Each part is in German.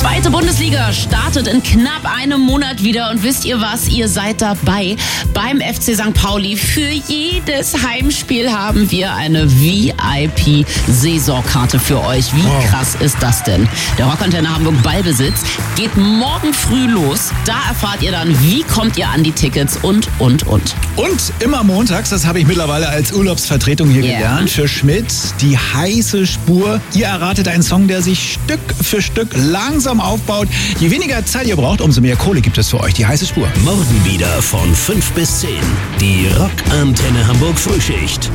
Zweite Bundesliga startet in knapp einem Monat wieder und wisst ihr was? Ihr seid dabei beim FC St. Pauli. Für jedes Heimspiel haben wir eine VIP-Saisonkarte für euch. Wie krass ist das denn? Der Rockantenne Hamburg Ballbesitz geht morgen früh los. Da erfahrt ihr dann, wie kommt ihr an die Tickets und. Und immer montags, das habe ich mittlerweile als Urlaubsvertretung hier gelernt, für Schmidt, die heiße Spur. Ihr erratet einen Song, der sich Stück für Stück langsam aufbaut. Je weniger Zeit ihr braucht, umso mehr Kohle gibt es für euch. Die heiße Spur. Morgen wieder von 5 bis 10. Die Rockantenne Hamburg Frühschicht.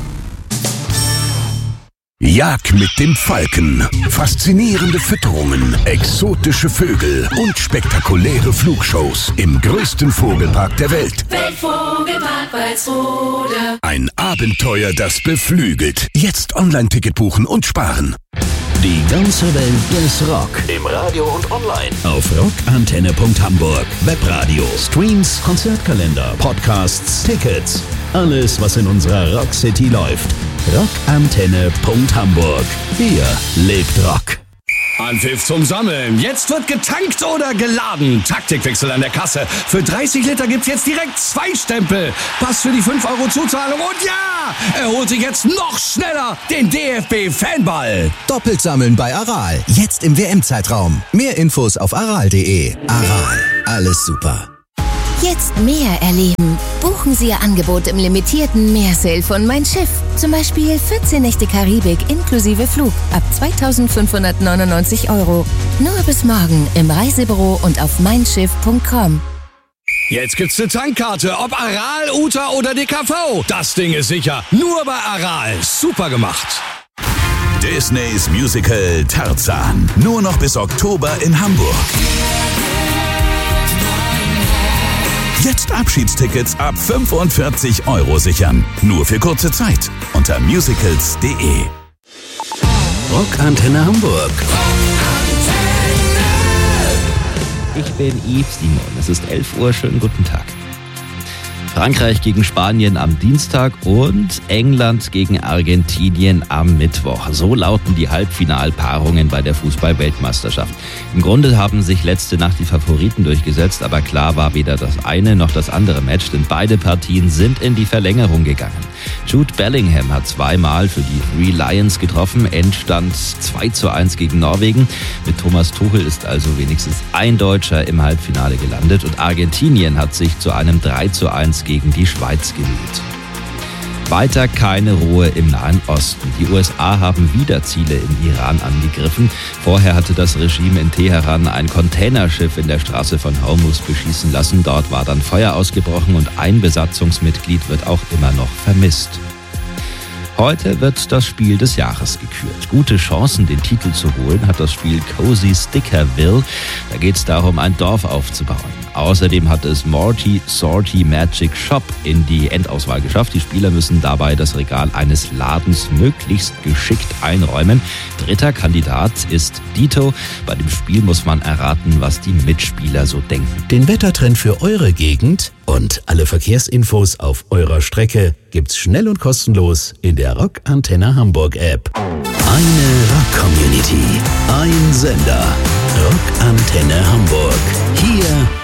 Jag mit dem Falken. Faszinierende Fütterungen, exotische Vögel und spektakuläre Flugshows im größten Vogelpark der Welt. Weltvogelpark Walsrode. Ein Abenteuer, das beflügelt. Jetzt Online-Ticket buchen und sparen. Die ganze Welt des Rock. Im Radio und online. Auf rockantenne.hamburg. Webradio, Streams, Konzertkalender, Podcasts, Tickets. Alles, was in unserer Rock City läuft. rockantenne.hamburg. Hier lebt Rock. Anpfiff zum Sammeln. Jetzt wird getankt oder geladen. Taktikwechsel an der Kasse. Für 30 Liter gibt's jetzt direkt 2 Stempel. Pass für die 5 € Zuzahlung. Und ja, er holt sich jetzt noch schneller den DFB-Fanball. Doppelt sammeln bei Aral. Jetzt im WM-Zeitraum. Mehr Infos auf aral.de. Aral. Alles super. Jetzt mehr erleben. Buchen Sie Ihr Angebot im limitierten Meersale von Mein Schiff. Zum Beispiel 14 Nächte Karibik inklusive Flug ab 2.599 €. Nur bis morgen im Reisebüro und auf meinschiff.com. Jetzt gibt's eine Tankkarte, ob Aral, Uta oder DKV. Das Ding ist sicher. Nur bei Aral. Super gemacht. Disneys Musical Tarzan. Nur noch bis Oktober in Hamburg. Jetzt Abschiedstickets ab 45 € sichern. Nur für kurze Zeit. Unter musicals.de. Rockantenne Hamburg. Ich bin Yves Simon. Es ist 11 Uhr. Schönen guten Tag. Frankreich gegen Spanien am Dienstag und England gegen Argentinien am Mittwoch. So lauten die Halbfinalpaarungen bei der Fußball-Weltmeisterschaft. Im Grunde haben sich letzte Nacht die Favoriten durchgesetzt, aber klar war weder das eine noch das andere Match, denn beide Partien sind in die Verlängerung gegangen. Jude Bellingham hat 2-mal für die Three Lions getroffen, Endstand 2:1 gegen Norwegen. Mit Thomas Tuchel ist also wenigstens ein Deutscher im Halbfinale gelandet und Argentinien hat sich zu einem 3:1 gegen die Schweiz gemüht. Weiter keine Ruhe im Nahen Osten. Die USA haben wieder Ziele im Iran angegriffen. Vorher hatte das Regime in Teheran ein Containerschiff in der Straße von Hormuz beschießen lassen. Dort war dann Feuer ausgebrochen und ein Besatzungsmitglied wird auch immer noch vermisst. Heute wird das Spiel des Jahres gekürt. Gute Chancen, den Titel zu holen, hat das Spiel Cozy Stickerville. Da geht es darum, ein Dorf aufzubauen. Außerdem hat es Morty Sorty Magic Shop in die Endauswahl geschafft. Die Spieler müssen dabei das Regal eines Ladens möglichst geschickt einräumen. Dritter Kandidat ist Dito. Bei dem Spiel muss man erraten, was die Mitspieler so denken. Den Wettertrend für eure Gegend und alle Verkehrsinfos auf eurer Strecke gibt's schnell und kostenlos in der Rockantenne Hamburg App. Eine Rock-Community, ein Sender. Rockantenne Hamburg. Hier